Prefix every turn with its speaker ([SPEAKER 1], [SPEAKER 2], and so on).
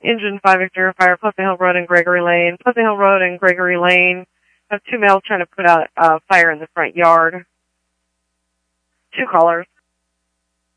[SPEAKER 1] Engine 5 Victor, fire Pleasant Hill Road and Gregory Lane. Pleasant Hill Road and Gregory Lane. I have 2 males trying to put out fire in the front yard. 2 callers.